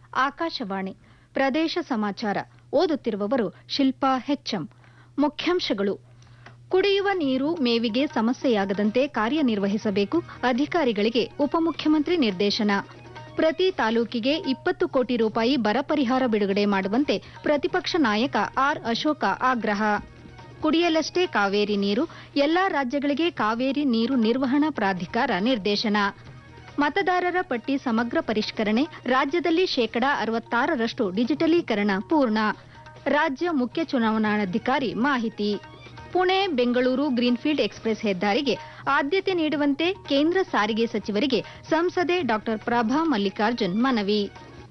ಆಕಾಶವಾಣಿ ಪ್ರದೇಶ ಸಮಾಚಾರ ಓದುತ್ತಿರುವವರು ಶಿಲ್ಪಾ ಹೆಚ್ಎಂ. ಮುಖ್ಯಾಂಶಗಳು: ಕುಡಿಯುವ ನೀರು, ಮೇವಿಗೆ ಸಮಸ್ಯೆಯಾಗದಂತೆ ಕಾರ್ಯನಿರ್ವಹಿಸಬೇಕು, ಅಧಿಕಾರಿಗಳಿಗೆ ಉಪಮುಖ್ಯಮಂತ್ರಿ ನಿರ್ದೇಶನ. ಪ್ರತಿ ತಾಲೂಕಿಗೆ 20 ಕೋಟಿ ರೂಪಾಯಿ ಬರ ಪರಿಹಾರ ಬಿಡುಗಡೆ ಮಾಡುವಂತೆ ಪ್ರತಿಪಕ್ಷ ನಾಯಕ ಆರ್. ಅಶೋಕ ಆಗ್ರಹ. ಕುಡಿಯಲಷ್ಟೇ ಕಾವೇರಿ ನೀರು, ಎಲ್ಲಾ ರಾಜ್ಯಗಳಿಗೆ ಕಾವೇರಿ ನೀರು ನಿರ್ವಹಣಾ ಪ್ರಾಧಿಕಾರ ನಿರ್ದೇಶನ. ಮತದಾರರ ಪಟ್ಟಿ ಸಮಗ್ರ ಪರಿಷ್ಕರಣೆ, ರಾಜ್ಯದಲ್ಲಿ 66% ಡಿಜಿಟಲೀಕರಣ ಪೂರ್ಣ. ರಾಜ್ಯ ಮುಖ್ಯ ಚುನಾವಣಾಧಿಕಾರಿ ಮಾಹಿತಿ. ಪುಣೆ ಬೆಂಗಳೂರು ಗ್ರೀನ್ಫೀಲ್ಡ್ ಎಕ್ಸ್ಪ್ರೆಸ್ ಹೆದ್ದಾರಿಗೆ ಆದ್ಯತೆ ನೀಡುವಂತೆ ಕೇಂದ್ರ ಸಾರಿಗೆ ಸಚಿವರಿಗೆ ಸಂಸದೆ ಡಾ. ಪ್ರಭಾ ಮಲ್ಲಿಕಾರ್ಜುನ್ ಮನವಿ.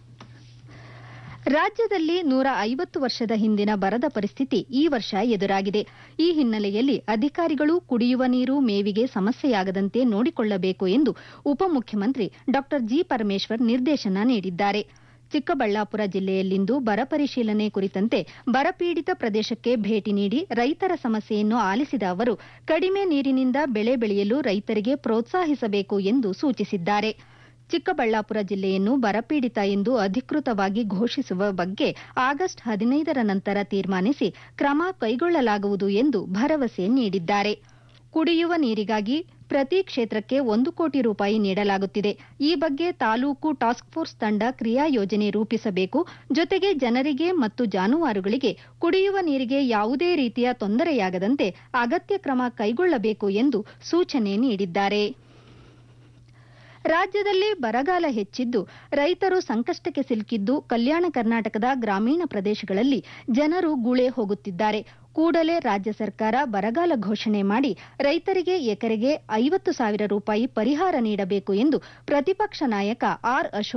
ರಾಜ್ಯದಲ್ಲಿ 150 ವರ್ಷದ ಹಿಂದಿನ ಬರದ ಪರಿಸ್ಥಿತಿ ಈ ವರ್ಷ ಎದುರಾಗಿದೆ. ಈ ಹಿನ್ನೆಲೆಯಲ್ಲಿ ಅಧಿಕಾರಿಗಳು ಕುಡಿಯುವ ನೀರು, ಮೇವಿಗೆ ಸಮಸ್ಯೆಯಾಗದಂತೆ ನೋಡಿಕೊಳ್ಳಬೇಕು ಎಂದು ಉಪಮುಖ್ಯಮಂತ್ರಿ ಡಾ. ಜಿ. ಪರಮೇಶ್ವರ್ ನಿರ್ದೇಶನ ನೀಡಿದ್ದಾರೆ. ಚಿಕ್ಕಬಳ್ಳಾಪುರ ಜಿಲ್ಲೆಯಲ್ಲಿಂದು ಬರ ಪರಿಶೀಲನೆ ಕುರಿತಂತೆ ಬರಪೀಡಿತ ಪ್ರದೇಶಕ್ಕೆ ಭೇಟಿ ನೀಡಿ ರೈತರ ಸಮಸ್ಯೆಯನ್ನು ಆಲಿಸಿದ ಅವರು, ಕಡಿಮೆ ನೀರಿನಿಂದ ಬೆಳೆ ಬೆಳೆಯಲು ರೈತರಿಗೆ ಪ್ರೋತ್ಸಾಹಿಸಬೇಕು ಎಂದು ಸೂಚಿಸಿದ್ದಾರೆ. ಚಿಕ್ಕಬಳ್ಳಾಪುರ ಜಿಲ್ಲೆಯನ್ನು ಬರಪೀಡಿತ ಎಂದು ಅಧಿಕೃತವಾಗಿ ಘೋಷಿಸುವ ಬಗ್ಗೆ ಆಗಸ್ಟ್ 15ರ ನಂತರ ತೀರ್ಮಾನಿಸಿ ಕ್ರಮ ಕೈಗೊಳ್ಳಲಾಗುವುದು ಎಂದು ಭರವಸೆ ನೀಡಿದ್ದಾರೆ. ಕುಡಿಯುವ ನೀರಿಗಾಗಿ ಪ್ರತಿ ಕ್ಷೇತ್ರಕ್ಕೆ 1 ಕೋಟಿ ರೂಪಾಯಿ ನೀಡಲಾಗುತ್ತಿದೆ. ಈ ಬಗ್ಗೆ ತಾಲೂಕು ಟಾಸ್ಕ್ ಫೋರ್ಸ್ ತಂಡ ಕ್ರಿಯಾ ಯೋಜನೆ ರೂಪಿಸಬೇಕು. ಜೊತೆಗೆ ಜನರಿಗೆ ಮತ್ತು ಜಾನುವಾರುಗಳಿಗೆ ಕುಡಿಯುವ ನೀರಿಗೆ ಯಾವುದೇ ರೀತಿಯ ತೊಂದರೆಯಾಗದಂತೆ ಅಗತ್ಯ ಕ್ರಮ ಕೈಗೊಳ್ಳಬೇಕು ಎಂದು ಸೂಚನೆ ನೀಡಿದ್ದಾರೆ. ರಾಜ್ಯದಲ್ಲಿ ಬರಗಾಲ ಹೆಚ್ಚಿದ್ದು, ರೈತರು ಸಂಕಷ್ಟಕ್ಕೆ ಸಿಲುಕಿದ್ದು, ಕಲ್ಯಾಣ ಕರ್ನಾಟಕದ ಗ್ರಾಮೀಣ ಪ್ರದೇಶಗಳಲ್ಲಿ ಜನರು ಗುಳೆ ಹೋಗುತ್ತಿದ್ದಾರೆ. ಕೂಡಲೇ ರಾಜ್ಯ ಸರ್ಕಾರ ಬರಗಾಲ ಘೋಷಣೆ ಮಾಡಿ ರೈತರಿಗೆ ಎಕರೆಗೆ 50,000 ರೂಪಾಯಿ ಪರಿಹಾರ ನೀಡಬೇಕು ಎಂದು ಪ್ರತಿಪಕ್ಷ ನಾಯಕ ಆರ್. ಅಶೋಕ್